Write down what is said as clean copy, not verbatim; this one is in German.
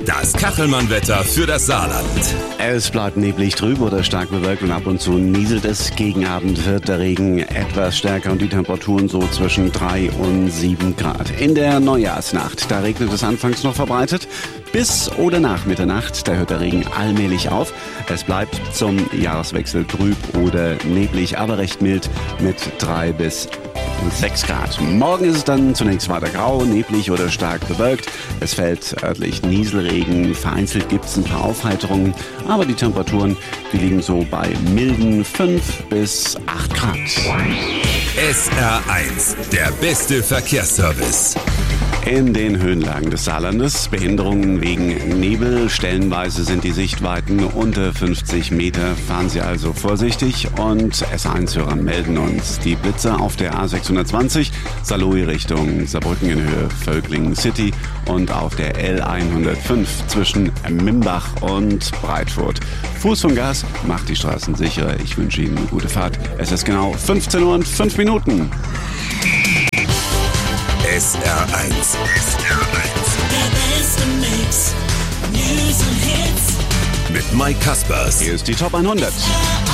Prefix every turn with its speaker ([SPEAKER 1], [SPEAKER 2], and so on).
[SPEAKER 1] Das Kachelmann-Wetter für das Saarland.
[SPEAKER 2] Es bleibt neblig, trüb oder stark bewölkt und ab und zu nieselt es. Gegen Abend wird der Regen etwas stärker und die Temperaturen so zwischen 3 und 7 Grad. In der Neujahrsnacht, da regnet es anfangs noch verbreitet. Bis oder nach Mitternacht, da hört der Regen allmählich auf. Es bleibt zum Jahreswechsel trüb oder neblig, aber recht mild mit 3 bis 6 Grad. Morgen ist es dann zunächst weiter grau, neblig oder stark bewölkt. Es fällt örtlich Nieselregen, vereinzelt gibt es ein paar Aufheiterungen, aber die Temperaturen, die liegen so bei milden 5 bis 8 Grad.
[SPEAKER 1] SR1, der beste Verkehrsservice.
[SPEAKER 2] In den Höhenlagen des Saarlandes Behinderungen wegen Nebel. Stellenweise sind die Sichtweiten unter 50 Meter. Fahren Sie also vorsichtig. Und S1-Hörer melden uns die Blitze auf der A620 Saarlouis Richtung Saarbrücken in Höhe Völklingen City und auf der L105 zwischen Mimbach und Breitfurt. Fuß vom Gas macht die Straßen sicherer. Ich wünsche Ihnen eine gute Fahrt. Es ist genau 15 Uhr und 5 Minuten.
[SPEAKER 1] SR1.
[SPEAKER 3] Der beste Mix. News und Hits.
[SPEAKER 1] Mit Mike Kaspers.
[SPEAKER 2] Hier ist die Top 100.